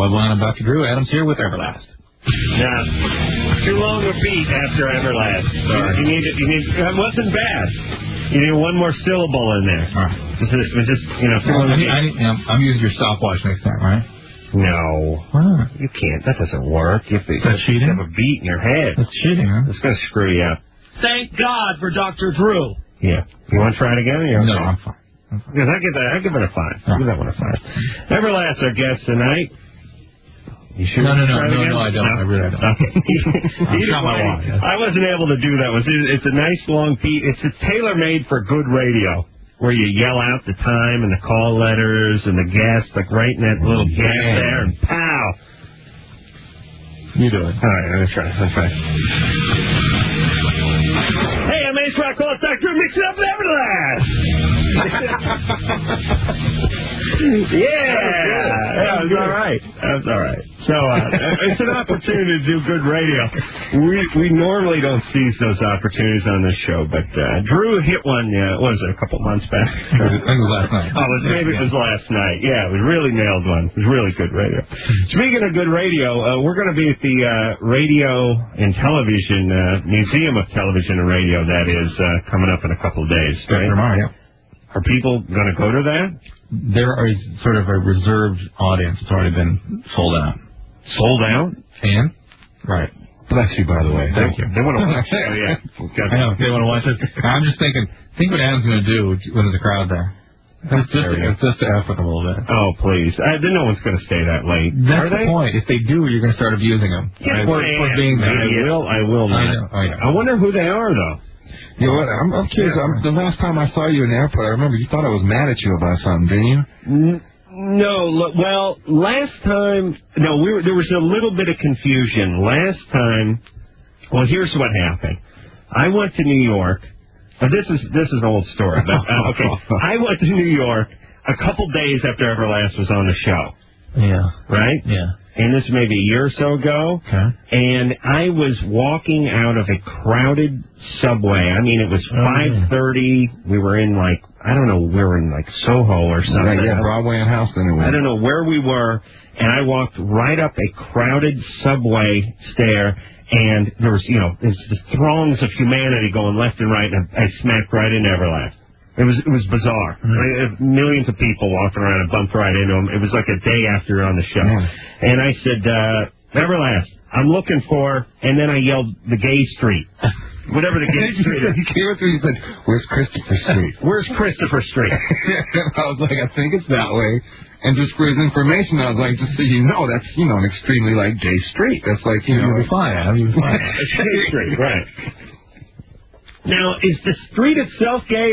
Bloodline of Dr. Drew. Adam's here with Everlast. Yeah. Too long a beat after Everlast. You need. That wasn't bad. You need one more syllable in there. All right. I'm using your stopwatch next time, right? No. What? You can't. That doesn't work. That's cheating? You have a beat in your head. That's cheating, huh? It's going to screw you up. Thank God for Dr. Drew. Yeah. You want to try it again? Or okay? No, I'm fine. Because I give it a 5. I give that one a 5. Everlast, our guest tonight. You sure? No, I don't. No? I really don't. Okay. I wasn't able to do that. It's a nice long beat. It's tailor-made for good radio, where you yell out the time and the call letters and the guests, like right in that little gap there, and pow. You do it. All right, I'm going to try. Hey, I'm Ace Rock, call it Dr. Mix it up with Everlast. That was all right. So it's an opportunity to do good radio. We normally don't seize those opportunities on this show, but Drew hit one. What was it, a couple months back? I think it was last night. Maybe it was last night. Yeah, we really nailed one. It was really good radio. Speaking of good radio, we're going to be at the Radio and Television Museum of Television and Radio. That is coming up in a couple of days. Right? Tomorrow, yeah. Are people going to go to that? There is sort of a reserved audience. It's already been sold out. Sold out? And? Right. Bless you, by the way. Thank you. They want to watch it. Oh, yeah. I know. They want to watch it. I'm just thinking, think what Adam's going to do when there's a crowd there. It's just to F with them a little bit. Oh, please. No one's going to stay that late. That's the point. If they do, you're going to start abusing them. Yeah, for being there. I will not. I know. Oh, yeah. I wonder who they are, though. You know what? I'm curious. The last time I saw you in the airport, I remember you thought I was mad at you about something, didn't you? No. Well, last time, there was a little bit of confusion. Last time, well, here's what happened. I went to New York. This is an old story. But, okay. I went to New York a couple days after Everlast was on the show. Yeah. Right? Yeah. And this may be a year or so ago. Okay. And I was walking out of a crowded subway. I mean, it was 5:30. We were in we were in Soho or something. Yeah, Broadway and Houston. I don't know where we were. And I walked right up a crowded subway stair. And there was, there's just throngs of humanity going left and right. And I smacked right into Everlast. It was bizarre. Millions of people walking around and bumped right into him. It was like a day after on the show. Yeah. And I said, Everlast, I'm looking for, and then I yelled the Gay Street. Whatever the Gay Street is. He came up to me and said, where's Christopher Street? Where's Christopher Street? I was like, I think it's that way. And just for his information, I was like, just so you know, that's, an extremely, gay street. That's like, You'll be fine, Adam. You'll be fine. It's Gay Street, right. Now, is the street itself gay?